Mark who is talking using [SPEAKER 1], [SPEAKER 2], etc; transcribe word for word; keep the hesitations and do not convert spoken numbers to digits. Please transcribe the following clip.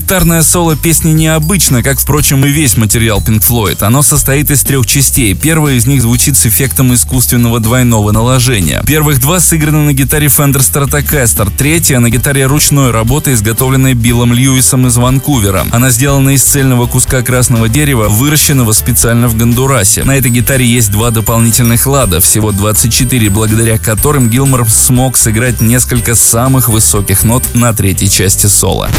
[SPEAKER 1] Гитарное соло песни необычно, как, впрочем, и весь материал Pink Floyd. Оно состоит из трех частей. Первая из них звучит с эффектом искусственного двойного наложения. Первых два сыграны на гитаре Fender Stratocaster, третья на гитаре ручной работы, изготовленной Биллом Льюисом из Ванкувера. Она сделана из цельного куска красного дерева, выращенного специально в Гондурасе. На этой гитаре есть два дополнительных лада, всего двадцать четыре, благодаря которым Гилмор смог сыграть несколько самых высоких нот на третьей части соло.